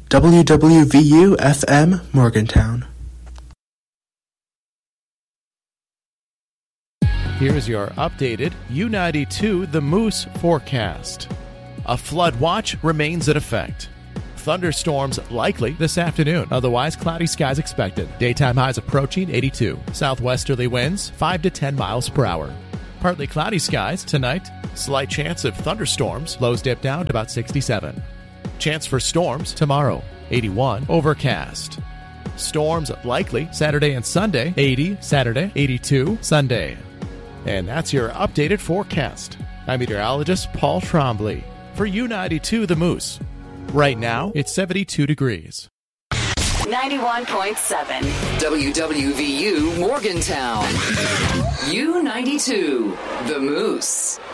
WWVU-FM Morgantown. Here's your updated U92 The Moose forecast. A flood watch remains in effect. Thunderstorms likely this afternoon. Otherwise, cloudy skies expected. Daytime highs approaching 82. Southwesterly winds 5 to 10 miles per hour. Partly cloudy skies tonight. Slight chance of thunderstorms. Lows dip down to about 67. Chance for storms tomorrow. 81. Overcast. Storms likely Saturday and Sunday. 80 Saturday. 82 Sunday. And that's your updated forecast. I'm meteorologist Paul Trombley for U92 The Moose. Right now, it's 72 degrees. 91.7 WWVU Morgantown. U92 The Moose.